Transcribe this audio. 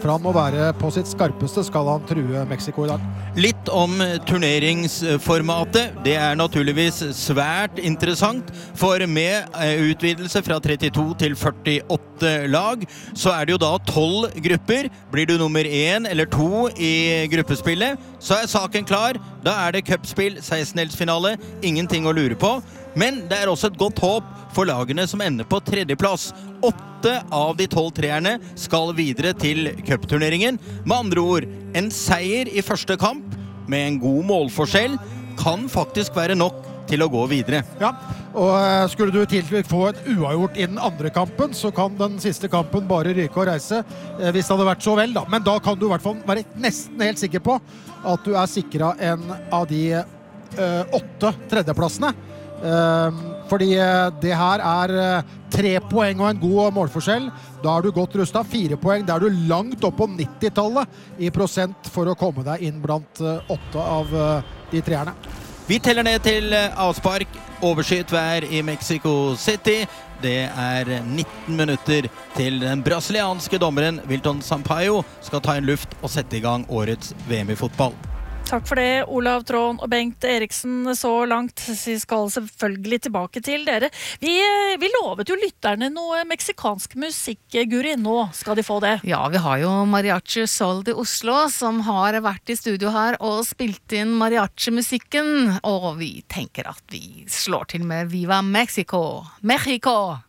for han må være på sitt skarpeste skal han true Mexico I dag. Litt om turneringsformatet. Det naturligvis svært interessant, for med utvidelse fra 32 til 48 lag, så det jo da 12 grupper. Blir du nummer 1 eller 2 I gruppespillet, så saken klar. Da det cupspill, 16-delsfinale, ingenting å lure på. Men det også et godt håp for lagene som ender på 3. plass. 8 av de 12 treerne skal videre til cupturneringen. Med andre ord, en seier I første kamp med en god målforskjell kan faktisk være nok til å gå videre. Ja, og skulle du tilfelle få et uavgjort I den andre kampen, så kan den siste kampen bare ryke og reise, hvis det hadde vært så vel da. Men da kan du I hvert fall være nesten helt sikker på at du sikret en av de 8 tredjeplassene. Fordi det her 3 poeng og en god målforskjell. Da du godt rustet, 4 poeng. Da du langt opp på 90-tallet I prosent for å komme deg inn blant 8 av de treerne. Vi teller ned til avspark, overskyet vær I Mexico City. Det 19 minutter til den brasilianske dommeren Wilton Sampaio skal ta en luft og sette I gang årets VM I fotball. Takk for det, Olav Trån og Bengt Eriksen så langt. Vi skal selvfølgelig tilbake til dere. Vi lovet jo lytterne noe meksikansk musikk, Guri. Nå skal de få det. Ja, vi har jo Mariachi Sol de Oslo, som har vært I studio her og spilt inn mariachi-musikken. Og vi tenker at vi slår til med Viva Mexico! Mexico!